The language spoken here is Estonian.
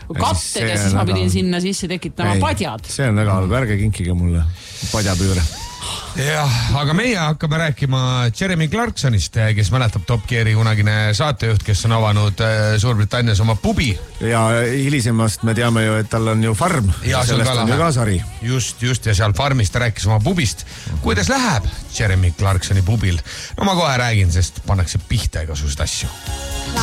katted ja siis ma pidin sinna sisse tekitama padjad. See on väga halb, ärge kinkige mulle padjapüüre. Jah, aga meie hakkame rääkima Jeremy Clarksonist, kes mäletab Top Geari kunagine saatejuht, kes on avanud Suurbritannias oma pubi. Ja hilisemast me teame ju, et tal on ju farm ja sellest on ju ka sari. Just, ja seal farmist rääkis oma pubist. Kuidas läheb Jeremy Clarksoni pubil? No ma kohe räägin, sest pannakse pihta igasugust asju.